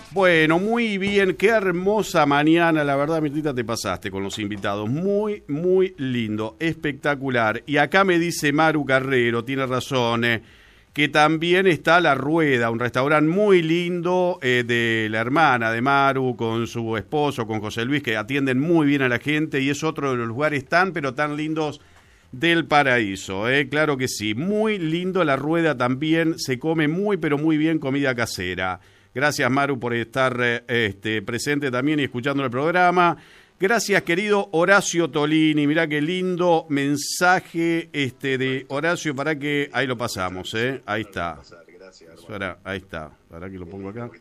Bueno, muy bien, qué hermosa mañana, la verdad, Mirtita, te pasaste con los invitados, muy, muy lindo, espectacular. Y acá me dice Maru Carrero, tiene razón, que también está La Rueda, un restaurante muy lindo de la hermana de Maru con su esposo, con José Luis, que atienden muy bien a la gente y es otro de los lugares tan, pero tan lindos del paraíso, claro que sí, muy lindo La Rueda también, se come muy, pero muy bien comida casera. Gracias, Maru, por estar presente también y escuchando el programa. Gracias, querido Horacio Tolini. Mirá qué lindo mensaje de Horacio para que... Ahí lo pasamos, Ahí está. Ahora, ahí está. Ahora que lo pongo acá.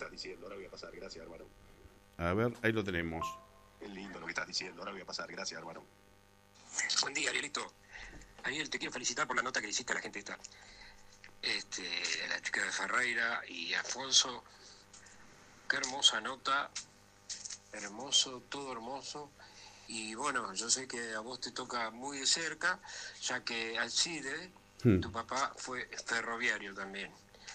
A ver, ahí lo tenemos. Qué lindo lo que estás diciendo. Ahora voy a pasar. Gracias, hermano. Buen día, Arielito. Ariel, te quiero felicitar por la nota que le hiciste a la gente esta. La chica de Ferreira y Afonso... Qué hermosa nota, hermoso, todo hermoso. Y bueno, yo sé que a vos te toca muy de cerca, ya que Alcide, tu papá, fue ferroviario también.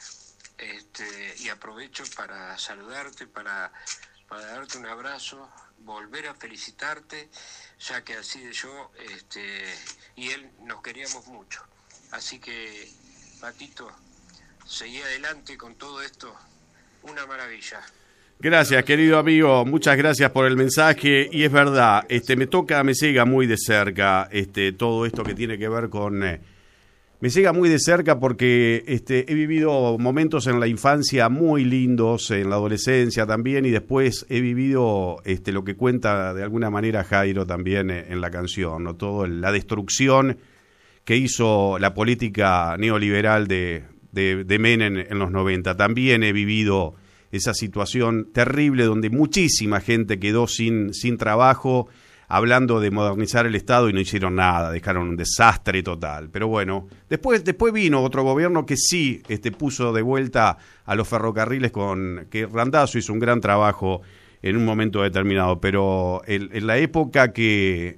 Y aprovecho para saludarte, para darte un abrazo, volver a felicitarte, ya que Alcide, yo y él nos queríamos mucho. Así que, Patito, seguí adelante con todo esto, una maravilla. Gracias, querido amigo, muchas gracias por el mensaje y es verdad, me llega muy de cerca todo esto que tiene que ver con... me llega muy de cerca porque he vivido momentos en la infancia muy lindos, en la adolescencia también, y después he vivido lo que cuenta de alguna manera Jairo también en la canción, ¿no? Todo la destrucción que hizo la política neoliberal de Menem en los 90. También he vivido esa situación terrible donde muchísima gente quedó sin trabajo, hablando de modernizar el Estado y no hicieron nada, dejaron un desastre total. Pero bueno, después vino otro gobierno que sí puso de vuelta a los ferrocarriles, que Randazzo hizo un gran trabajo en un momento determinado, pero en la época que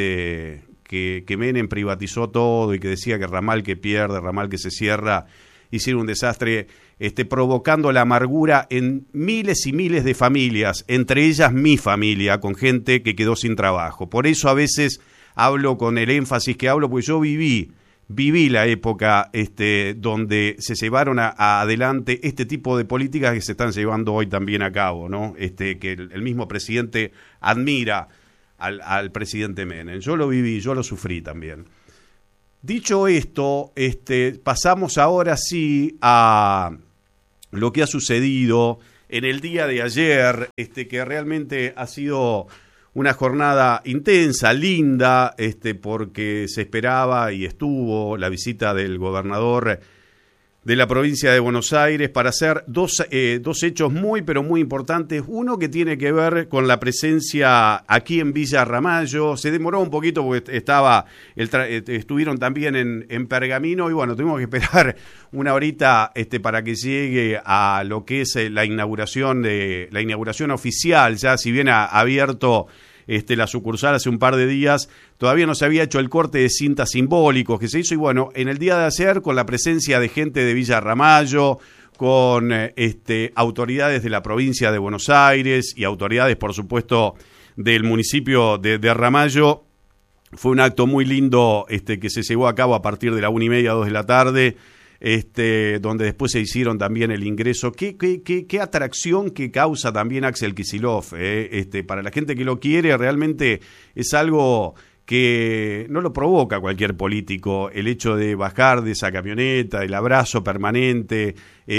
Menem privatizó todo y que decía que ramal que pierde, ramal que se cierra, hicieron un desastre, provocando la amargura en miles y miles de familias, entre ellas mi familia, con gente que quedó sin trabajo. Por eso a veces hablo con el énfasis que hablo, porque yo viví la época donde se llevaron adelante este tipo de políticas que se están llevando hoy también a cabo, ¿no? Que el mismo presidente admira al presidente Menem. Yo lo viví, yo lo sufrí también. Dicho esto, pasamos ahora sí a lo que ha sucedido en el día de ayer, que realmente ha sido una jornada intensa, linda, porque se esperaba y estuvo la visita del gobernador de la provincia de Buenos Aires para hacer dos hechos muy, pero muy importantes. Uno que tiene que ver con la presencia aquí en Villa Ramallo. Se demoró un poquito porque estuvieron también en Pergamino y bueno, tuvimos que esperar una horita para que llegue a lo que es la inauguración oficial. Ya si bien ha abierto la sucursal hace un par de días, todavía no se había hecho el corte de cinta simbólicos que se hizo, y bueno, en el día de ayer, con la presencia de gente de Villa Ramallo, con autoridades de la provincia de Buenos Aires y autoridades, por supuesto, del municipio de Ramallo, fue un acto muy lindo que se llevó a cabo a partir de la 1:30, 2 de la tarde, donde después se hicieron también el ingreso. Qué atracción que causa también Axel Kicillof, para la gente que lo quiere, realmente es algo que no lo provoca cualquier político, el hecho de bajar de esa camioneta, el abrazo permanente,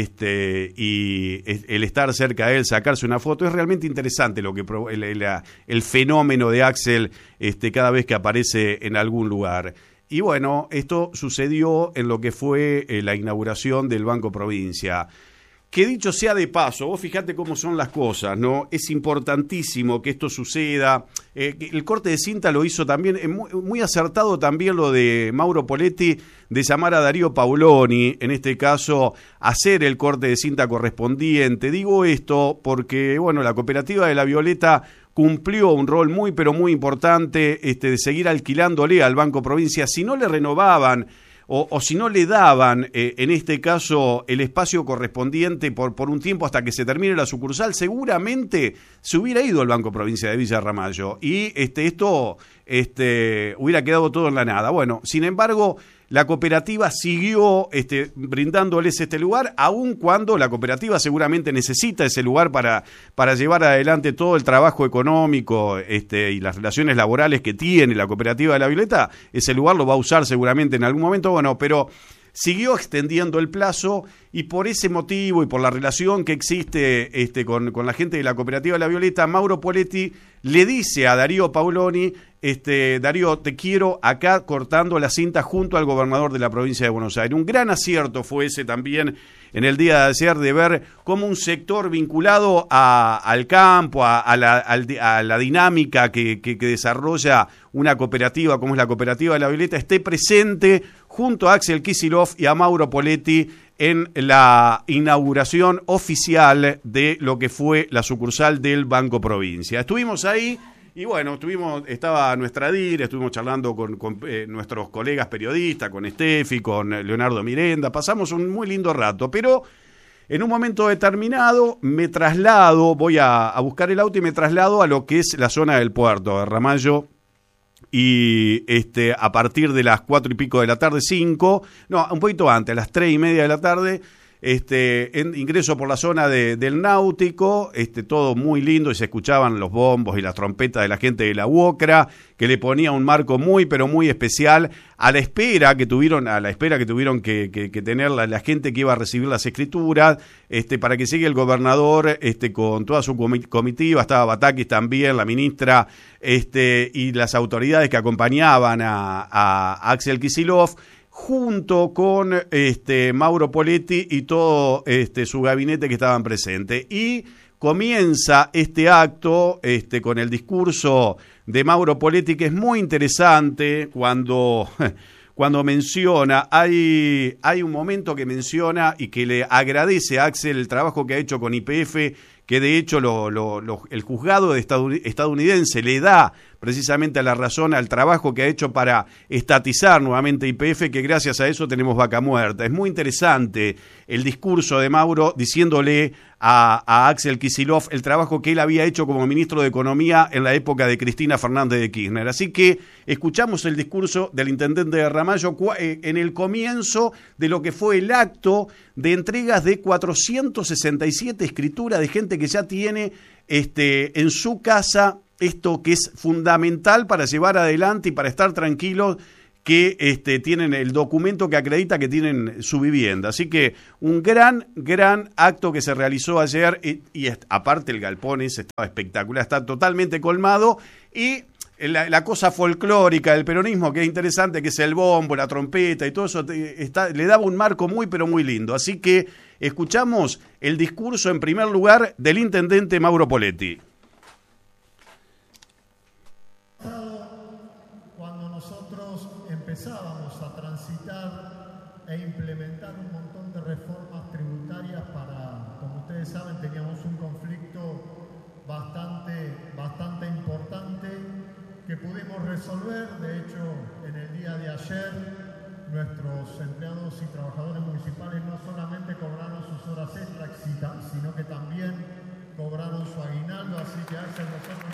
y el estar cerca de él, sacarse una foto. Es realmente interesante lo que el fenómeno de Axel cada vez que aparece en algún lugar. Y bueno, esto sucedió en lo que fue la inauguración del Banco Provincia. Que dicho sea de paso, vos fijate cómo son las cosas, ¿no? Es importantísimo que esto suceda. El corte de cinta lo hizo también, muy acertado también lo de Mauro Poletti, de llamar a Darío Paoloni, en este caso, hacer el corte de cinta correspondiente. Digo esto porque, bueno, la cooperativa de La Violeta cumplió un rol muy, pero muy importante de seguir alquilándole al Banco Provincia. Si no le renovaban o si no le daban, en este caso, el espacio correspondiente por un tiempo hasta que se termine la sucursal, seguramente se hubiera ido al Banco Provincia de Villa Ramallo y esto hubiera quedado todo en la nada. Bueno, sin embargo, la cooperativa siguió brindándoles este lugar, aun cuando la cooperativa seguramente necesita ese lugar para llevar adelante todo el trabajo económico y las relaciones laborales que tiene la cooperativa de La Violeta. Ese lugar lo va a usar seguramente en algún momento, bueno, pero siguió extendiendo el plazo y por ese motivo y por la relación que existe con la gente de la cooperativa de La Violeta, Mauro Poletti le dice a Darío Pauloni, Darío, te quiero acá cortando la cinta junto al gobernador de la provincia de Buenos Aires. Un gran acierto fue ese también en el día de ayer de ver cómo un sector vinculado al campo, a la dinámica que desarrolla una cooperativa como es la cooperativa de La Violeta esté presente junto a Axel Kicillof y a Mauro Poletti en la inauguración oficial de lo que fue la sucursal del Banco Provincia. Estuvimos ahí y bueno, estaba nuestra DIR, estuvimos charlando con nuestros colegas periodistas, con Steffi, con Leonardo Mirenda, pasamos un muy lindo rato, pero en un momento determinado me traslado, voy a buscar el auto y me traslado a lo que es la zona del puerto de Ramallo. Y a partir de las 4 y pico de la tarde, 5, no, un poquito antes, a las 3 y media de la tarde, ingreso por la zona del Náutico, todo muy lindo y se escuchaban los bombos y las trompetas de la gente de la UOCRA, que le ponía un marco muy, pero muy especial a la espera que tuvieron que tener la gente que iba a recibir las escrituras, para que llegue el gobernador, con toda su comitiva, estaba Batakis también, la ministra, y las autoridades que acompañaban a Axel Kicillof, junto con Mauro Poletti y todo su gabinete que estaban presentes. Y comienza este acto con el discurso de Mauro Poletti, que es muy interesante cuando menciona, hay un momento que menciona y que le agradece a Axel el trabajo que ha hecho con YPF, que de hecho el juzgado estadounidense le da precisamente a la razón al trabajo que ha hecho para estatizar nuevamente YPF, que gracias a eso tenemos vaca muerta. Es muy interesante el discurso de Mauro diciéndole a Axel Kicillof el trabajo que él había hecho como ministro de Economía en la época de Cristina Fernández de Kirchner. Así que escuchamos el discurso del intendente de Ramallo en el comienzo de lo que fue el acto de entregas de 467 escrituras de gente que ya tiene en su casa esto que es fundamental para llevar adelante y para estar tranquilos, que tienen el documento que acredita que tienen su vivienda. Así que un gran acto que se realizó ayer y aparte el galpón ese estaba espectacular, está totalmente colmado y la cosa folclórica del peronismo que es interesante, que es el bombo, la trompeta y todo eso, le daba un marco muy pero muy lindo. Así que escuchamos el discurso en primer lugar del intendente Mauro Poletti. Cuando nosotros empezábamos a transitar e implementar un montón de reformas tributarias como ustedes saben, teníamos un conflicto bastante importante que pudimos resolver. De hecho, en el día de ayer, nuestros empleados y trabajadores municipales no solamente cobraron sus horas extras, sino que también cobraron su aguinaldo, así que Axel, nosotros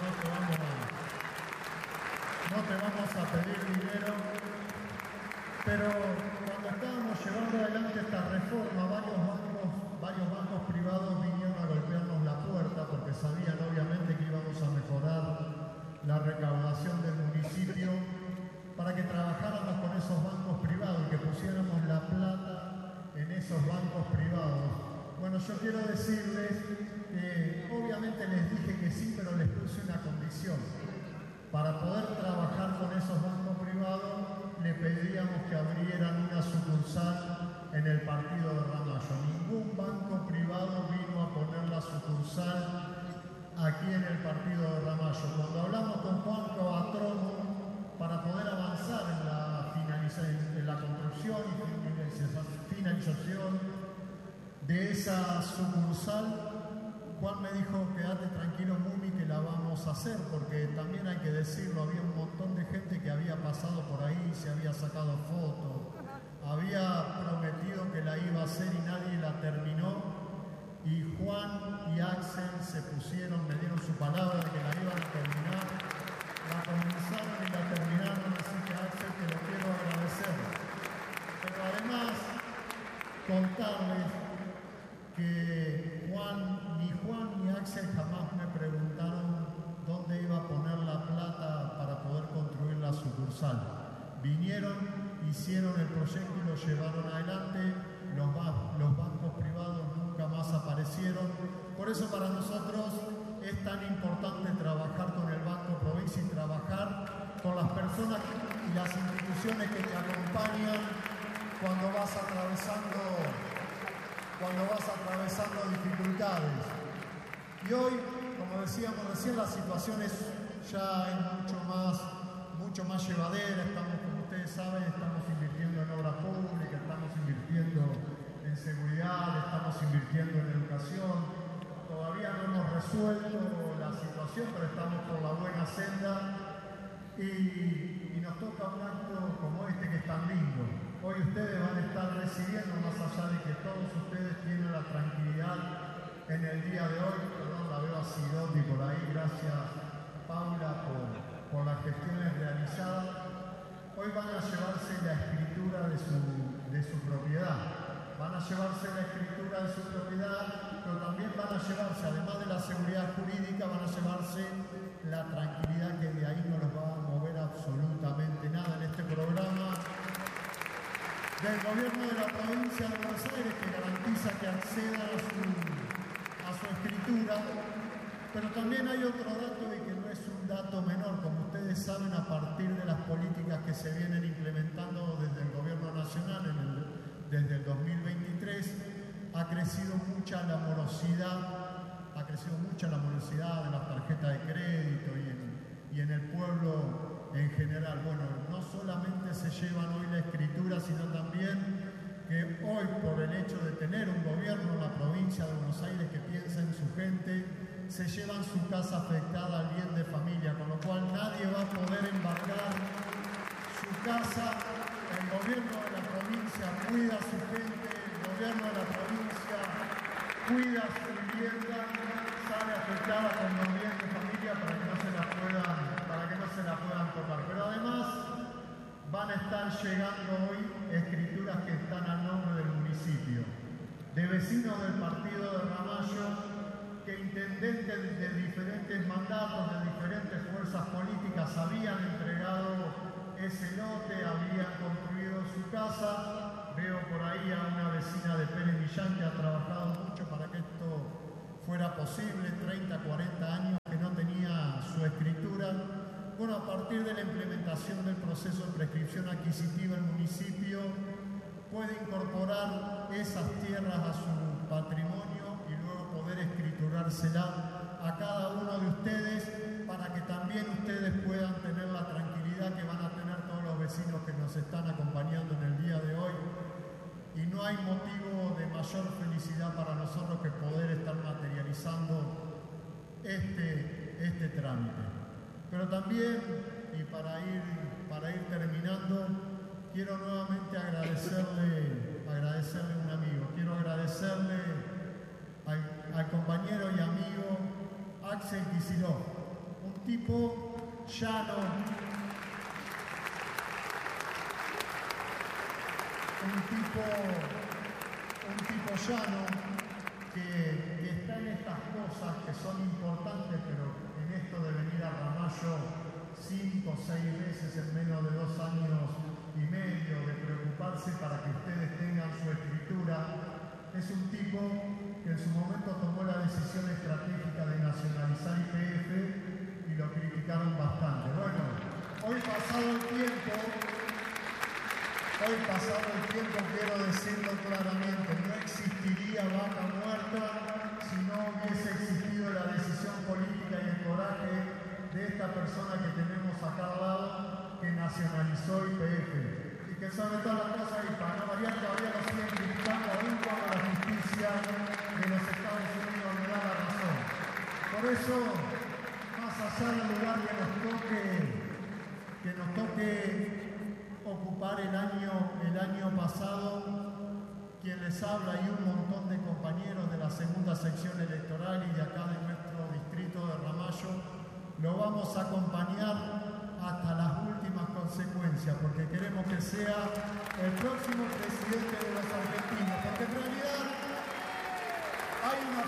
no te vamos a pedir dinero, pero cuando estábamos llevando adelante esta reforma, varios bancos privados vinieron a golpearnos la puerta porque sabían obviamente que íbamos a mejorar la recaudación del municipio para que trabajáramos con esos bancos privados y que pusiéramos la plata en esos bancos privados. Bueno, yo quiero decirles que obviamente les dije que sí, pero les puse una condición. Para poder trabajar con esos bancos privados, le pedíamos que abrieran una sucursal en el partido de Ramallo. Ningún banco privado vino a poner la sucursal aquí en el partido de Ramallo. Cuando hablamos con Juan Coatromo para poder avanzar en la construcción y finalización de esa sucursal, Juan me dijo, quédate tranquilo, Mumi, que la vamos a hacer, porque también hay que decirlo, había un montón de gente que había pasado por ahí, se había sacado fotos, había prometido que la iba a hacer y nadie la terminó. Y Juan y Axel se pusieron, me dieron su palabra de que la iban a terminar. La comenzaron y la terminaron, así que Axel, te lo quiero agradecer. Pero además, contarles que ni Juan ni Axel jamás me preguntaron dónde iba a poner la plata para poder construir la sucursal. Vinieron, hicieron el proyecto y lo llevaron adelante. Los bancos privados nunca más aparecieron. Por eso para nosotros es tan importante trabajar con el Banco Provincia y trabajar con las personas y las instituciones que te acompañan cuando vas atravesando dificultades. Y hoy, como decíamos recién, la situación es mucho más llevadera. Estamos, como ustedes saben, estamos invirtiendo en obra pública, estamos invirtiendo en seguridad, estamos invirtiendo en educación. Todavía no hemos resuelto la situación, pero estamos por la buena senda y nos toca un acto como este que es tan lindo. Hoy ustedes van a estar recibiendo, más allá de que todos ustedes tienen la tranquilidad en el día de hoy. Perdón, la veo a Sidotti por ahí, gracias Paula por las gestiones realizadas. Hoy van a llevarse la escritura de su propiedad. Van a llevarse la escritura de su propiedad, pero también van a llevarse, además de la seguridad jurídica, van a llevarse la tranquilidad que de ahí no los va a mover absolutamente nada en este programa del gobierno de la provincia de Buenos Aires, que garantiza que acceda a su escritura. Pero también hay otro dato y que no es un dato menor. Como ustedes saben, a partir de las políticas que se vienen implementando desde el gobierno nacional desde el 2023, ha crecido mucha la morosidad de las tarjetas de crédito y en el pueblo en general. Bueno, no solamente se llevan hoy la escritura, sino también que hoy, por el hecho de tener un gobierno en la provincia de Buenos Aires que piensa en su gente, se llevan su casa afectada al bien de familia, con lo cual nadie va a poder embargar su casa. El gobierno de la provincia cuida a su gente, el gobierno de la provincia cuida su vivienda, sale afectada con los bienes de familia para que no se la puedan tocar. Pero además van a estar llegando hoy escrituras que están a nombre del municipio, de vecinos del partido de Ramallo, que intendentes de diferentes mandatos, de diferentes fuerzas políticas habían entregado ese lote, habían construido su casa. Veo por ahí a una vecina de Pérez Millán que ha trabajado mucho para que esto fuera posible, 30, 40 años que no tenía su escritura. Bueno, a partir de la implementación del proceso de prescripción adquisitiva, el municipio puede incorporar esas tierras a su patrimonio y luego poder escriturársela a cada uno de ustedes para que también ustedes puedan tener la tranquilidad que van a tener todos los vecinos que nos están acompañando en el día de hoy. Y no hay motivo de mayor felicidad para nosotros que poder estar materializando este trámite. Pero también, y para ir terminando, quiero nuevamente agradecerle a un amigo. Quiero agradecerle al compañero y amigo Axel Kicillof, un tipo llano, un tipo llano que está en estas cosas que son importantes, pero en esto de venir a Ramallo 5 o 6 veces en menos de 2 años y medio, de preocuparse para que ustedes tengan su escritura. Es un tipo que en su momento tomó la decisión estratégica de nacionalizar YPF y lo criticaron bastante. Bueno, hoy pasado el tiempo, quiero decirlo claramente, no existiría Vaca Muerta si no hubiese existido la decisión política y el coraje de esta persona que tenemos acá al lado, que nacionalizó YPF. Y que sobre todas las cosas, y para no variar, todavía lo siguen criticando aún cuando la justicia de los Estados Unidos le da la razón. Por eso, más allá del lugar que nos toque ocupar el año pasado quien les habla y un montón de compañeros de la segunda sección electoral y de acá de nuestro distrito de Ramallo, lo vamos a acompañar hasta las últimas consecuencias, porque queremos que sea el próximo presidente de los argentinos, porque en realidad hay una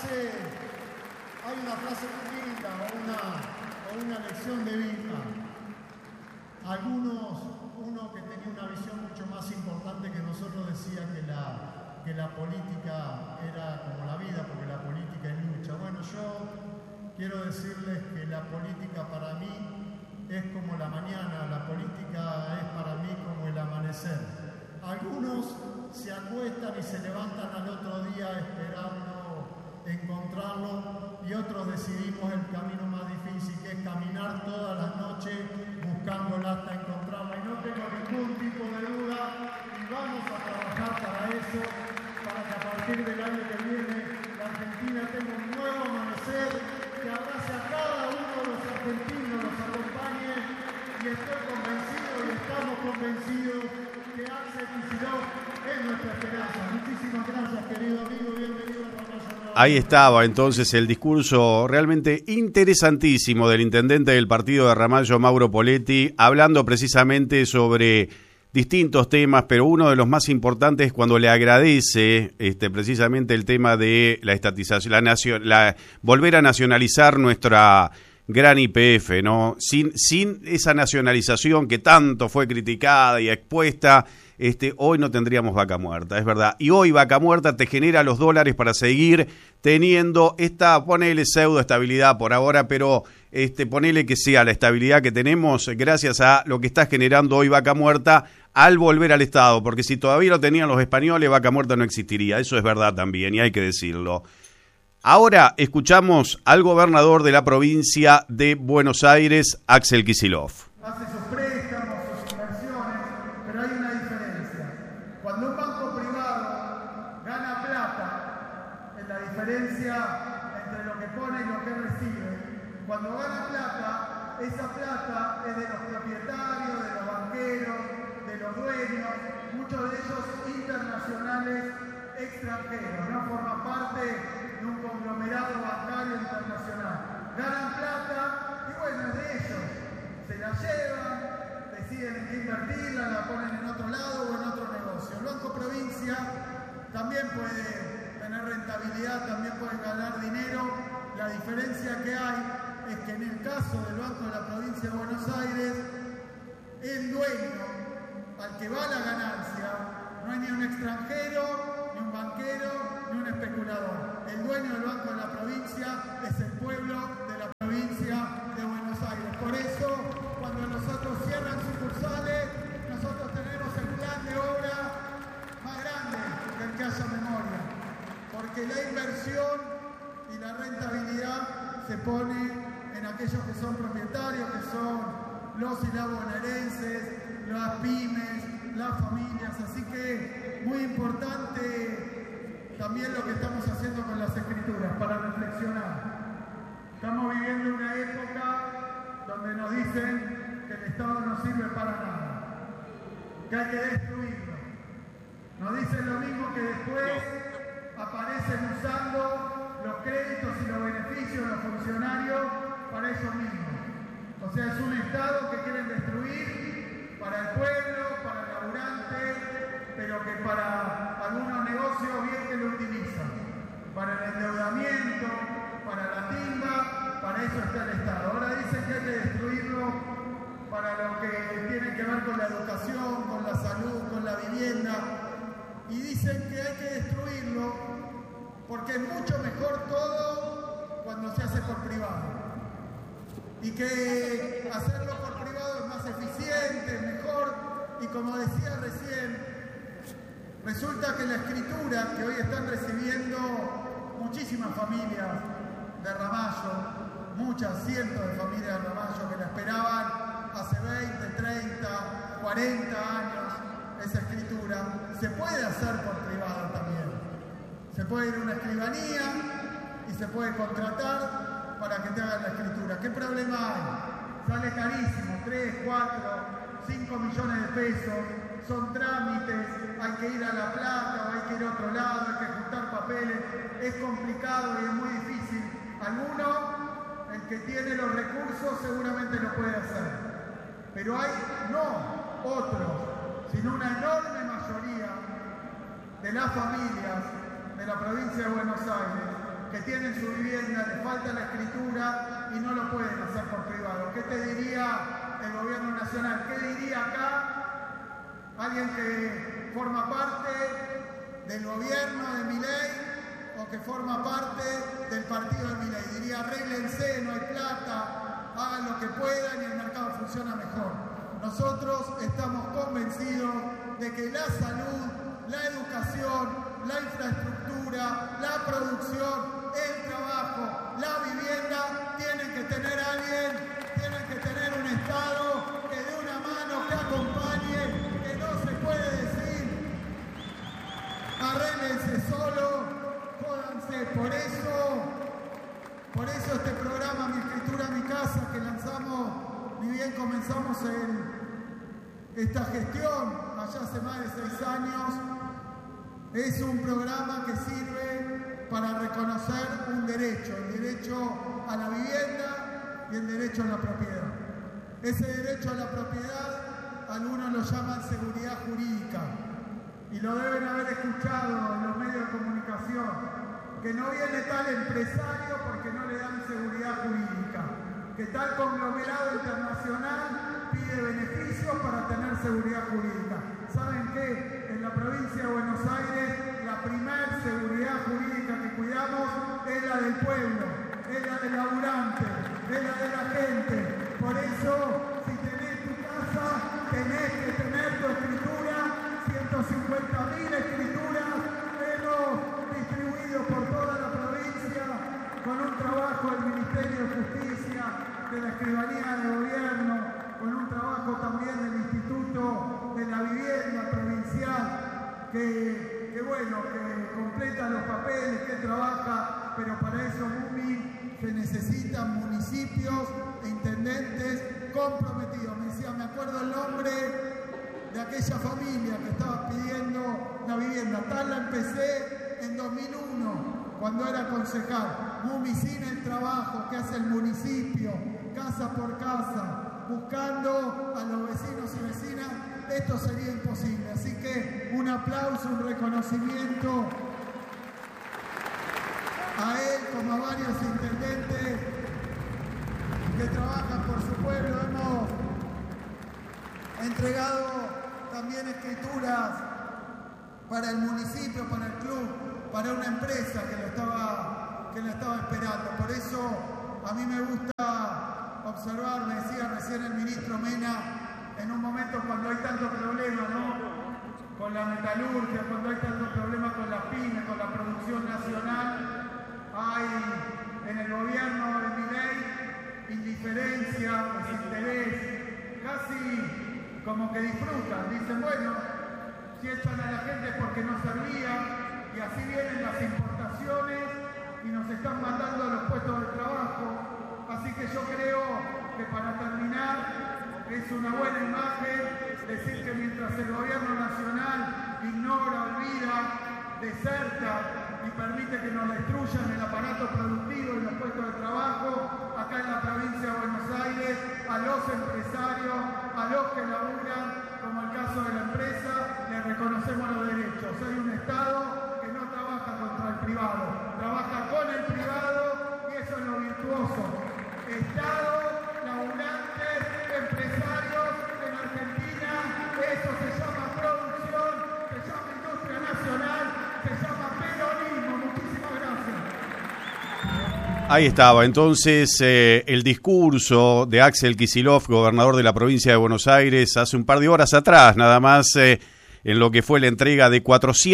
frase muy linda o una lección de vida. Uno que tenía una visión mucho más importante que nosotros decía que la política era como la vida, porque la política es lucha. Bueno, yo quiero decirles que la política para mí es como la mañana, la política es para mí como el amanecer. Algunos se acuestan y se levantan al otro día esperando encontrarlo, y otros decidimos el camino más difícil, que es caminar todas las noches buscándola hasta encontrarla. Y no tengo ningún tipo de duda, y vamos a trabajar para eso, para que a partir del año que viene la Argentina tenga un nuevo amanecer, que abrace a cada uno de los argentinos, los acompañe, y estoy convencido y estamos convencidos que Axel Kicillof es nuestra esperanza. Muchísimas gracias, querido amigo, bienvenido a Ramallo. Ahí estaba entonces el discurso realmente interesantísimo del intendente del partido de Ramallo, Mauro Poletti, hablando precisamente sobre distintos temas, pero uno de los más importantes es cuando le agradece precisamente el tema de la estatización, volver a nacionalizar nuestra gran YPF, ¿no? Sin esa nacionalización que tanto fue criticada y expuesta, hoy no tendríamos Vaca Muerta, es verdad. Y hoy Vaca Muerta te genera los dólares para seguir teniendo esta, ponele pseudo estabilidad por ahora, pero ponele que sea la estabilidad que tenemos gracias a lo que está generando hoy Vaca Muerta al volver al Estado, porque si todavía lo tenían los españoles, Vaca Muerta no existiría. Eso es verdad también y hay que decirlo. Ahora escuchamos al gobernador de la provincia de Buenos Aires, Axel Kicillof. Hace sus préstamos, sus inversiones, pero hay una diferencia. Cuando un banco privado gana plata, es la diferencia entre lo que pone y lo que recibe. Cuando gana plata, esa plata es de los propietarios, de los banqueros, de los dueños, muchos de ellos internacionales extranjeros, no forman parte de un conglomerado bancario internacional. Ganan plata y bueno, es de ellos. Se la llevan, deciden en qué invertirla, la ponen en otro lado o en otro negocio. El Banco Provincia también puede tener rentabilidad, también puede ganar dinero. La diferencia que hay es que en el caso del Banco de la Provincia de Buenos Aires, el dueño al que va la ganancia no es ni un extranjero, ni un banquero, ni un especulador. El dueño del Banco de la Provincia es el pueblo de la provincia de Buenos Aires. Por eso, cuando nosotros cierran sucursales, nosotros tenemos el plan de obra más grande del que haya memoria. Porque la inversión y la rentabilidad se pone en aquellos que son propietarios, que son los y las bonaerenses, las pymes, las familias. Así que muy importante también lo que estamos haciendo con las escrituras para reflexionar. Estamos viviendo una época donde nos dicen que el Estado no sirve para nada, que hay que destruirlo. Nos dicen lo mismo que después aparecen usando los créditos y los beneficios de los funcionarios para ellos mismos. O sea, es un Estado que quieren destruir para el pueblo, para el laburante, pero que para algunos negocios bien que lo utilizan. Para el endeudamiento, para la timba, para eso está el Estado. Ahora dicen que hay que destruirlo para lo que tiene que ver con la educación, con la salud, con la vivienda. Y dicen que hay que destruirlo porque es mucho mejor todo cuando se hace por privado. Y que hacerlo por privado es más eficiente, mejor. Y como decía recién, resulta que la escritura que hoy están recibiendo muchísimas familias de Ramallo, muchas cientos de familias de Ramallo que la esperaban hace 20, 30, 40 años, esa escritura, se puede hacer por privado también. Se puede ir a una escribanía y se puede contratar para que te hagan la escritura. ¿Qué problema hay? Sale carísimo, 3, 4, 5 millones de pesos, son trámites, hay que ir a La Plata o hay que ir a otro lado, hay que juntar papeles, es complicado y es muy difícil. Alguno, el que tiene los recursos, seguramente lo puede hacer, pero hay no otros, sino una enorme mayoría de las familias de la provincia de Buenos Aires que tienen su vivienda, les falta la escritura y no lo pueden hacer por privado. ¿Qué te diría el gobierno nacional? ¿Qué diría acá alguien que forma parte del gobierno de Milei o que forma parte del partido de Milei? Diría: arréglense, no hay plata, hagan lo que puedan y el mercado funciona mejor. Nosotros estamos convencidos de que la salud, la educación, la infraestructura, la producción, el trabajo, la vivienda, tienen que tener a alguien, tienen que tener un Estado que dé una mano, que acompañe, que no se puede decir arréglense solo, jódanse. Por eso este programa Mi Escritura, Mi Casa, que lanzamos, ni bien comenzamos esta gestión allá hace más de 6 años, es un programa que sirve para reconocer un derecho, el derecho a la vivienda y el derecho a la propiedad. Ese derecho a la propiedad, algunos lo llaman seguridad jurídica, y lo deben haber escuchado en los medios de comunicación, que no viene tal empresario porque no le dan seguridad jurídica, que tal conglomerado internacional pide beneficios para tener seguridad jurídica. ¿Saben qué? En la provincia de Buenos Aires, la primer seguridad jurídica que cuidamos es la del pueblo, es la del laburante, es la de la gente. Por eso, si tenés tu casa, tenés que tener tu escritura, 150.000 escrituras hemos distribuido por toda la provincia, con un trabajo del Ministerio de Justicia, de la Escribanía de Gobierno, con un trabajo también del Instituto de la Vivienda Provincial, que completa los papeles, que trabaja, pero para eso, Mumi, se necesitan municipios e intendentes comprometidos. Me acuerdo el nombre de aquella familia que estaba pidiendo la vivienda. Tal la empecé en 2001, cuando era concejal. Mumi, sin el trabajo que hace el municipio, casa por casa, buscando a los vecinos y vecinas, esto sería imposible. Así que un aplauso, un reconocimiento a él, como a varios intendentes que trabajan por su pueblo. Hemos entregado también escrituras para el municipio, para el club, para una empresa que la estaba esperando. Por eso a mí me gusta observar, me decía recién el ministro Mena, en un momento cuando hay tanto problema, ¿no?, con la metalurgia, cuando hay tanto problema con las pymes, con la producción nacional, hay en el gobierno de Milei indiferencia, desinterés, casi como que disfrutan. Dicen, bueno, si echan a la gente es porque no servía, y así vienen las importaciones y nos están mandando a los puestos de trabajo. Así que yo creo que, para terminar, es una buena imagen decir que mientras el gobierno nacional ignora, olvida, deserta y permite que nos destruyan el aparato productivo y los puestos de trabajo, acá en la provincia de Buenos Aires, a los empresarios, a los que laburan, como el caso de la empresa, les reconocemos los derechos. Hay un Estado que no trabaja contra el privado, trabaja con el privado, y eso es lo virtuoso. Estado, laburantes, empresarios en Argentina, eso se llama producción, se llama industria nacional, se llama peronismo. Muchísimas gracias. Ahí estaba entonces el discurso de Axel Kicillof, gobernador de la provincia de Buenos Aires, hace un par de horas atrás, nada más, en lo que fue la entrega de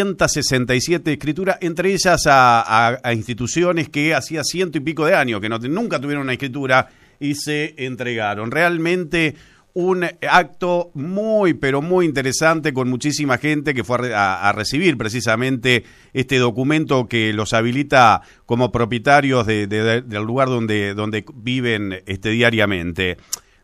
467 escrituras, entre ellas a instituciones que hacía 100 y pico de años que nunca tuvieron una escritura y se entregaron. Realmente un acto muy, pero muy interesante, con muchísima gente que fue a recibir precisamente este documento que los habilita como propietarios del lugar donde viven diariamente.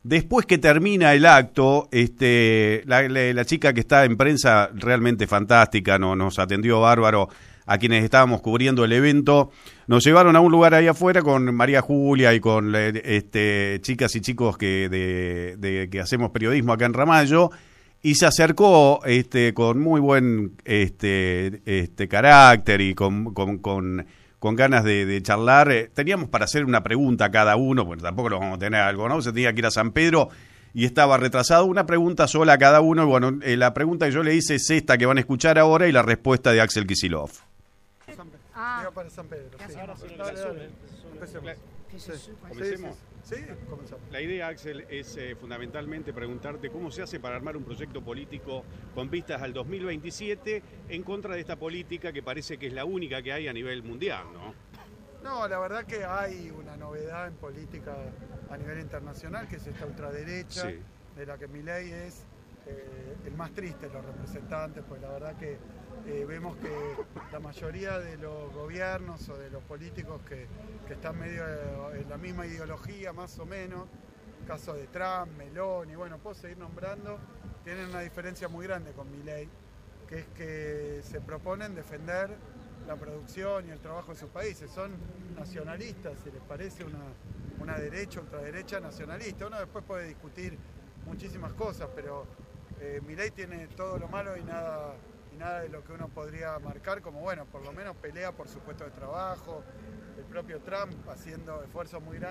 Después que termina el acto, la chica que está en prensa, realmente fantástica, nos atendió bárbaro a quienes estábamos cubriendo el evento. Nos llevaron a un lugar ahí afuera con María Julia y con chicas y chicos que hacemos periodismo acá en Ramallo, y se acercó con muy buen carácter y con ganas de charlar. Teníamos para hacer una pregunta a cada uno, bueno, tampoco lo vamos a tener algo, ¿no? Se tenía que ir a San Pedro y estaba retrasado. Una pregunta sola a cada uno. Y bueno, la pregunta que yo le hice es esta que van a escuchar ahora y la respuesta de Axel Kicillof. Para San Pedro. Sí. Ahora sí, Dale. Empecemos. ¿Comencemos? Sí, comenzamos. La idea, Axel, es fundamentalmente preguntarte cómo se hace para armar un proyecto político con vistas al 2027 en contra de esta política que parece que es la única que hay a nivel mundial, ¿no? No, la verdad que hay una novedad en política a nivel internacional, que es esta ultraderecha, Sí. de la que Milei es el más triste de los representantes, pues la verdad que vemos que la mayoría de los gobiernos o de los políticos que están medio en la misma ideología, más o menos, caso de Trump, Meloni, bueno, puedo seguir nombrando, tienen una diferencia muy grande con Milei, que es que se proponen defender la producción y el trabajo de sus países. Son nacionalistas, si les parece una derecha, ultraderecha nacionalista. Uno después puede discutir muchísimas cosas, pero Milei tiene todo lo malo y nada de lo que uno podría marcar como, bueno, por lo menos pelea por su puesto de trabajo, el propio Trump haciendo esfuerzos muy grandes